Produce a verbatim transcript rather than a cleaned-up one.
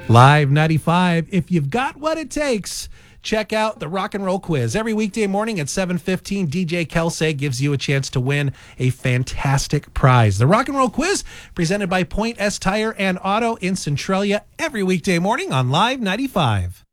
Live ninety-five. If you've got what it takes, check out the Rock and Roll Quiz. Every weekday morning at seven fifteen, D J Kelsey gives you a chance to win a fantastic prize. The Rock and Roll Quiz, presented by Point S Tire and Auto in Centralia, every weekday morning on Live ninety-five.